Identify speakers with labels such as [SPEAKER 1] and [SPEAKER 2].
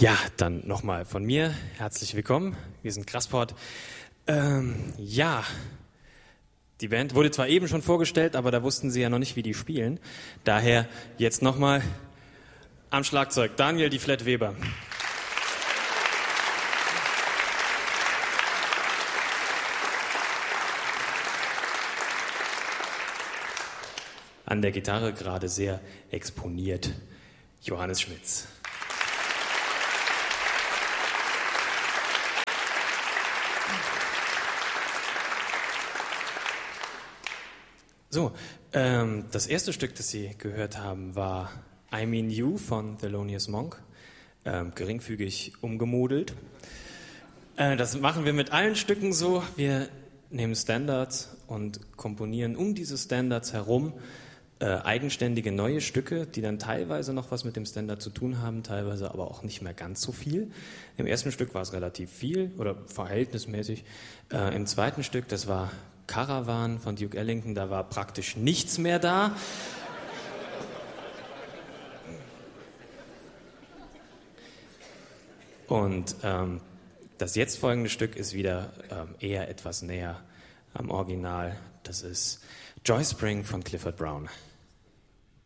[SPEAKER 1] Ja, dann nochmal von mir. Herzlich willkommen. Wir sind Grassport. Ja, die Band wurde zwar eben schon vorgestellt, aber da wussten sie ja noch nicht, wie die spielen. Daher jetzt nochmal am Schlagzeug Daniel die Flat Weber. An der Gitarre gerade sehr exponiert Johannes Schmitz. So, das erste Stück, das Sie gehört haben, war I Mean You von Thelonious Monk, geringfügig umgemodelt. Das machen wir mit allen Stücken so. Wir nehmen Standards und komponieren um diese Standards herum eigenständige neue Stücke, die dann teilweise noch was mit dem Standard zu tun haben, teilweise aber auch nicht mehr ganz so viel. Im ersten Stück war es relativ viel oder verhältnismäßig. Im zweiten Stück, das war Caravan von Duke Ellington, da war praktisch nichts mehr da. Und das jetzt folgende Stück ist wieder eher etwas näher am Original. Das ist Joy Spring von Clifford Brown.